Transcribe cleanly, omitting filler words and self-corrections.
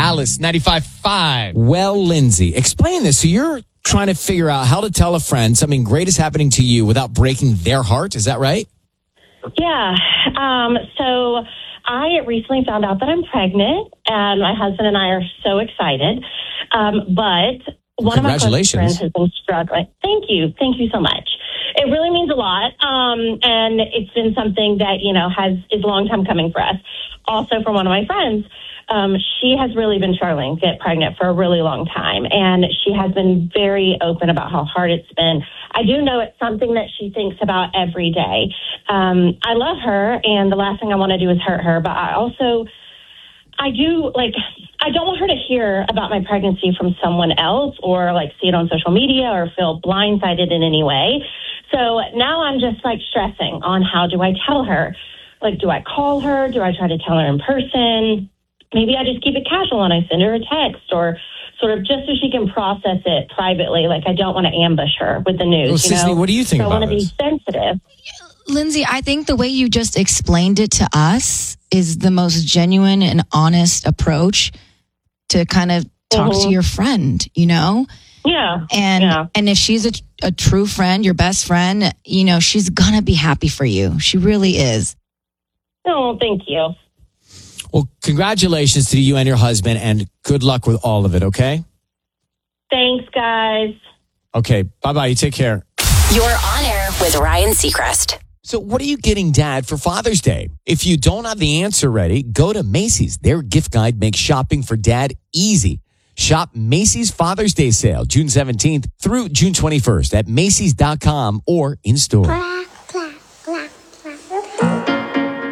Alice, 95.5. Well, Lindsay, explain this. So you're trying to figure out how to tell a friend something great is happening to you without breaking their heart. Is that right? Yeah. So I recently found out that I'm pregnant, and my husband and I are so excited. But one of my closest friends has been struggling. Thank you. Thank you so much. It really means a lot. And it's been something that, is a long time coming for us. Also from one of my friends. She has really been struggling to get pregnant for a really long time, and she has been very open about how hard it's been. I do know it's something that she thinks about every day. I love her, and the last thing I want to do is hurt her, but I don't want her to hear about my pregnancy from someone else or see it on social media or feel blindsided in any way. So now I'm just stressing on how do I tell her? Do I call her? Do I try to tell her in person? Maybe I just keep it casual and I send her a text or sort of just so she can process it privately. I don't want to ambush her with the news. Well, Sisney, what do you think about this? I want to be sensitive. Lindsay, I think the way you just explained it to us is the most genuine and honest approach to kind of talk to your friend, Yeah. And if she's a true friend, your best friend, she's going to be happy for you. She really is. Oh, thank you. Well, congratulations to you and your husband, and good luck with all of it, okay? Thanks, guys. Okay, bye-bye. You take care. You're on air with Ryan Seacrest. So what are you getting Dad for Father's Day? If you don't have the answer ready, go to Macy's. Their gift guide makes shopping for Dad easy. Shop Macy's Father's Day sale, June 17th through June 21st at Macys.com or in store.